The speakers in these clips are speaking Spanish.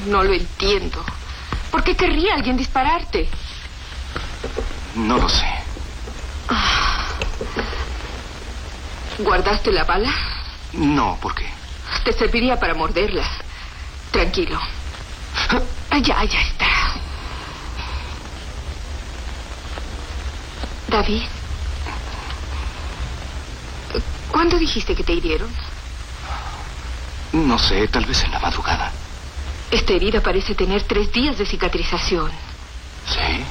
No lo entiendo. ¿Por qué querría alguien dispararte? No lo sé. ¿Guardaste la bala? No, ¿por qué? Te serviría para morderla. Tranquilo. Ya está. David, ¿cuándo dijiste que te hirieron? No sé, tal vez en la madrugada. Esta herida parece tener 3 días de cicatrización. ¿Sí?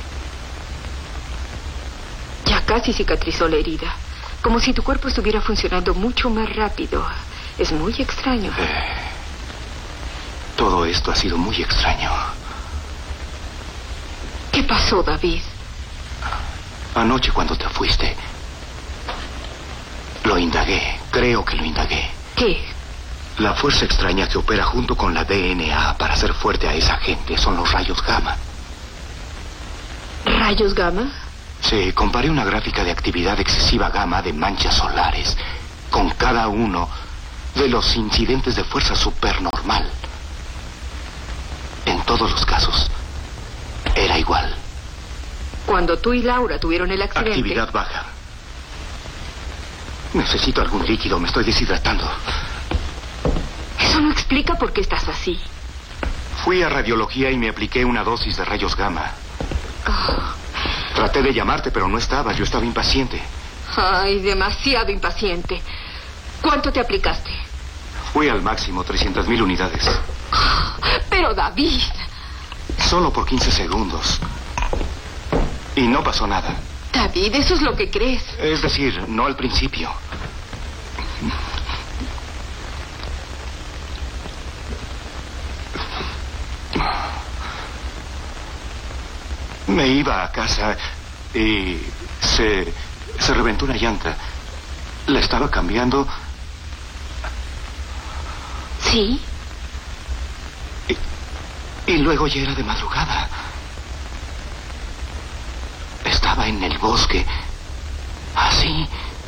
Ya casi cicatrizó la herida. Como si tu cuerpo estuviera funcionando mucho más rápido. Es muy extraño. Todo esto ha sido muy extraño. ¿Qué pasó, David? Anoche cuando te fuiste, lo indagué. Creo que lo indagué. ¿Qué? La fuerza extraña que opera junto con la DNA para hacer fuerte a esa gente son los rayos gamma. ¿Rayos gamma? Sí, comparé una gráfica de actividad excesiva gamma de manchas solares con cada uno de los incidentes de fuerza supernormal. En todos los casos, era igual. Cuando tú y Laura tuvieron el accidente... Actividad baja. Necesito algún líquido, me estoy deshidratando. Eso no explica por qué estás así. Fui a radiología y me apliqué una dosis de rayos gamma. Traté de llamarte, pero no estabas. Yo estaba impaciente. Ay, demasiado impaciente. ¿Cuánto te aplicaste? Fui al máximo, 300,000 unidades. Pero, David... Solo por 15 segundos. Y no pasó nada. David, eso es lo que crees. Es decir, no al principio. Me iba a casa y se reventó una llanta. La estaba cambiando. ¿Sí? Y luego ya era de madrugada. Estaba en el bosque. Así.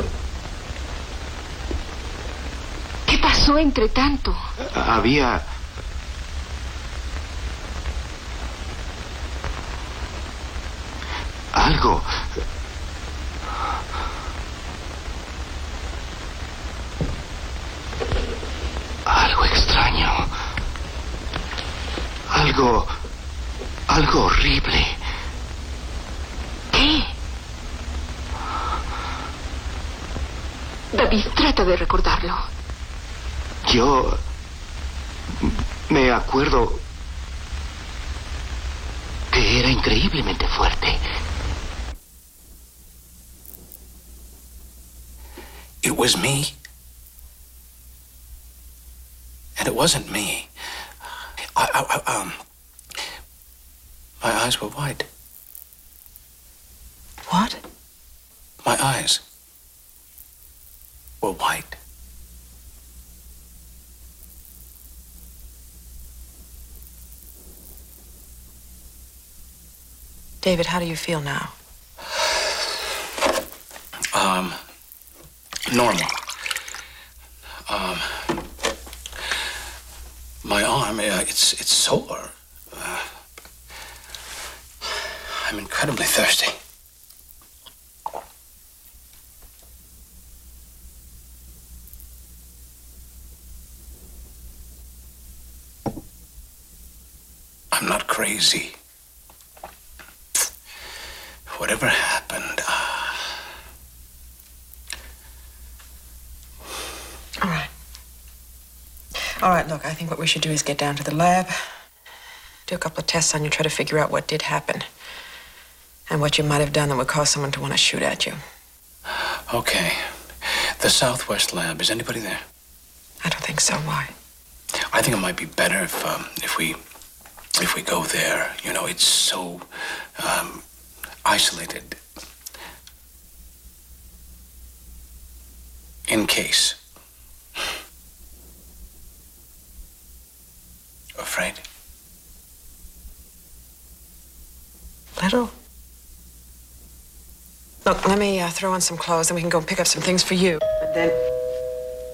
¿Qué pasó entre tanto? Había... algo. Algo extraño. Algo horrible. ¿Qué? David, trata de recordarlo. Yo... me acuerdo que era increíblemente fuerte. It was me. And it wasn't me. My eyes were white. What? My eyes were white. David, how do you feel now? Normal. My arm, it's sore. I'm incredibly thirsty. I'm not crazy. Whatever happened, All right, look, I think what we should do is get down to the lab, do a couple of tests on you, try to figure out what did happen and what you might have done that would cause someone to want to shoot at you. Okay. The Southwest lab, is anybody there? I don't think so. Why? I think it might be better if we go there. You know, it's so isolated. In case. Afraid? Little. Look, let me throw on some clothes, and we can go pick up some things for you. And then...